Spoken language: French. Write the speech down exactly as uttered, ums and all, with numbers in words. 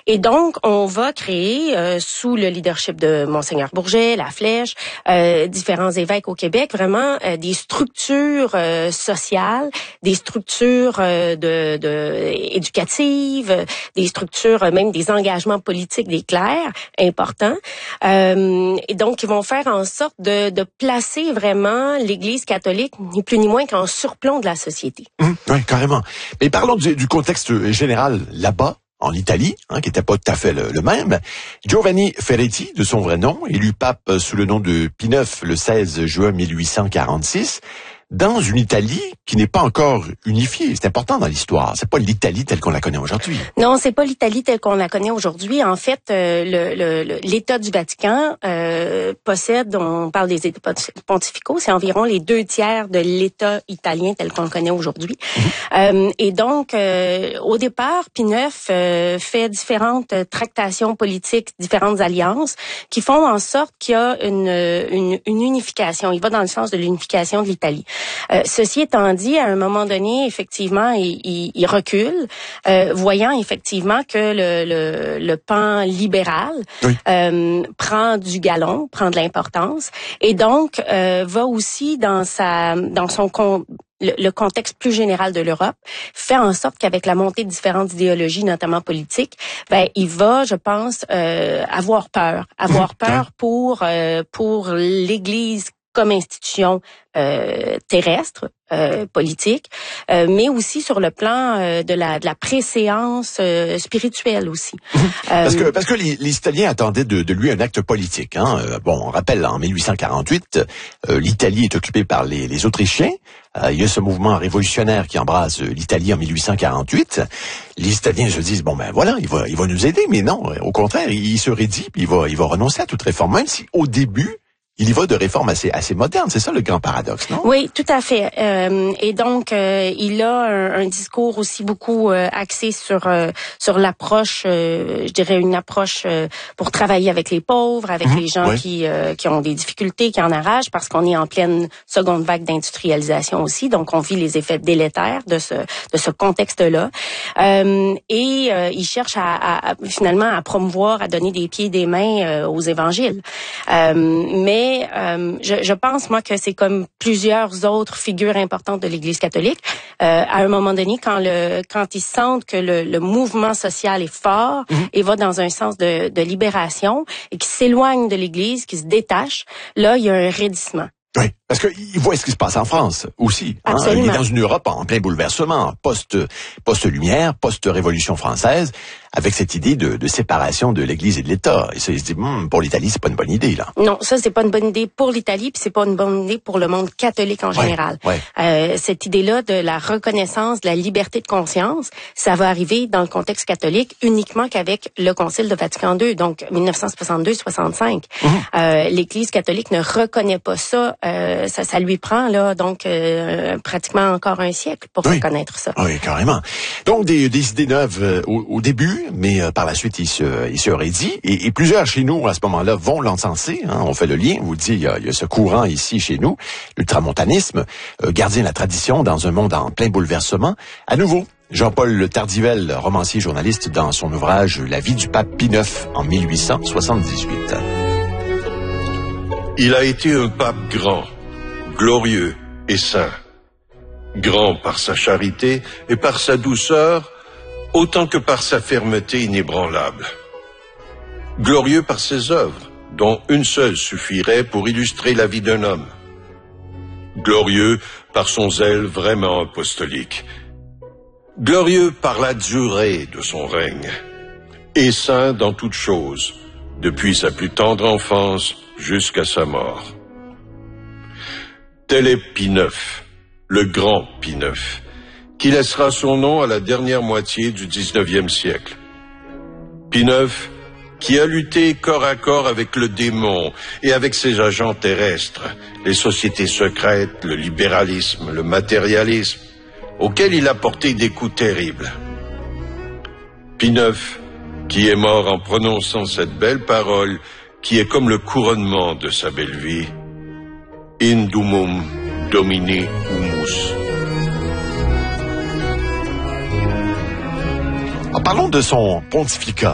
Et donc, on va créer, euh, sous le leadership de Monseigneur Bourget, La Flèche, euh, différents évêques au Québec, vraiment euh, des structures euh, sociales, des structures euh, de, de éducatives, des structures, euh, même des engagements politiques, des clercs importants. Euh, et donc, ils vont faire en sorte de, de placer vraiment l'Église catholique, ni plus ni moins qu'en surplomb de la société. Mmh, oui, carrément. Mais parlons du, du contexte général là-bas, en Italie, hein, qui n'était pas tout à fait le, le même. Giovanni Ferretti, de son vrai nom, élu pape sous le nom de Pie neuf le seize juin mille huit cent quarante-six, dans une Italie qui n'est pas encore unifiée. C'est important dans l'histoire. C'est pas l'Italie telle qu'on la connaît aujourd'hui. Non, c'est pas l'Italie telle qu'on la connaît aujourd'hui. En fait, euh, le, le, le, l'État du Vatican euh, possède, on parle des États pontificaux, c'est environ les deux tiers de l'État italien tel qu'on le connaît aujourd'hui. Mmh. Euh, et donc, euh, au départ, Pie neuf euh, fait différentes tractations politiques, différentes alliances qui font en sorte qu'il y a une, une, une unification. Il va dans le sens de l'unification de l'Italie. Euh, ceci étant dit, à un moment donné, effectivement, il, il, il recule, euh, voyant effectivement que le, le, le pan libéral oui. euh, prend du galon, prend de l'importance, et donc euh, va aussi dans sa, dans son con, le, le contexte plus général de l'Europe, fait en sorte qu'avec la montée de différentes idéologies, notamment politiques, ben il va, je pense, euh, avoir peur, avoir peur pour euh, pour l'Église comme institution euh, terrestre, euh, politique, euh, mais aussi sur le plan euh, de la de la préséance euh, spirituelle aussi. Mmh. Parce que parce que les, les Italiens attendaient de, de lui un acte politique. Hein. Euh, bon, on rappelle en mille huit cent quarante-huit, euh, l'Italie est occupée par les, les Autrichiens. Euh, il y a ce mouvement révolutionnaire qui embrasse l'Italie en mille huit cent quarante-huit. Les Italiens se disent bon ben voilà, il va il va nous aider, mais non, au contraire, il, il se rédit, puis il va il va renoncer à toute réforme, même si au début il y va de réformes assez assez modernes, c'est ça le grand paradoxe, non? Oui, tout à fait. Euh, et donc, euh, il a un, un discours aussi beaucoup euh, axé sur euh, sur l'approche, euh, je dirais une approche euh, pour travailler avec les pauvres, avec mmh, les gens oui. qui euh, qui ont des difficultés, qui en arrachent, parce qu'on est en pleine seconde vague d'industrialisation aussi, donc on vit les effets délétères de ce de ce contexte-là. Euh, et euh, il cherche à, à, à finalement à promouvoir, à donner des pieds et des mains euh, aux évangiles. Euh, mais Euh, je, je pense, moi, que c'est comme plusieurs autres figures importantes de l'Église catholique. Euh, à un moment donné, quand le quand ils sentent que le, le mouvement social est fort mmh. et va dans un sens de, de libération et qui s'éloigne de l'Église, qui se détache, là, il y a un raidissement. Oui, parce qu'il voit ce qui se passe en France aussi. Hein? Il est dans une Europe en plein bouleversement, post, post-lumière, post-révolution française, avec cette idée de, de séparation de l'Église et de l'État. Et ça, il se dit, hm, pour l'Italie, c'est pas une bonne idée, là. Non, ça, c'est pas une bonne idée pour l'Italie, puis c'est pas une bonne idée pour le monde catholique en général. Ouais, ouais. Euh, cette idée-là de la reconnaissance, de la liberté de conscience, ça va arriver dans le contexte catholique uniquement qu'avec le Concile de Vatican deux, donc mille neuf cent soixante-deux soixante-cinq. Mmh. Euh, L'Église catholique ne reconnaît pas ça. Euh, ça, ça lui prend, là, donc, euh, pratiquement encore un siècle pour oui. reconnaître ça. Oui, carrément. Donc, des, des idées neuves euh, au, au début, mais euh, par la suite, il se, il se rédit. Et, et plusieurs chez nous, à ce moment-là, vont l'encenser. Hein, on fait le lien. On vous dit, il y a, il y a ce courant ici chez nous, l'ultramontanisme, euh, gardien de la tradition dans un monde en plein bouleversement. À nouveau, Jean-Paul Tardivelle, romancier journaliste, dans son ouvrage La vie du pape Pie neuf en mille huit cent soixante-dix-huit. Il a été un pape grand, glorieux et saint. Grand par sa charité et par sa douceur, autant que par sa fermeté inébranlable. Glorieux par ses œuvres, dont une seule suffirait pour illustrer la vie d'un homme. Glorieux par son zèle vraiment apostolique. Glorieux par la durée de son règne. Et saint dans toutes choses, depuis sa plus tendre enfance jusqu'à sa mort. Tel est Pie neuf, le grand Pie neuf, qui laissera son nom à la dernière moitié du dix-neuvième siècle. Pie neuf, qui a lutté corps à corps avec le démon et avec ses agents terrestres, les sociétés secrètes, le libéralisme, le matérialisme, auxquels il a porté des coups terribles. Pie neuf, qui est mort en prononçant cette belle parole qui est comme le couronnement de sa belle vie. In Dumum Domini Humus. En parlons de son pontificat.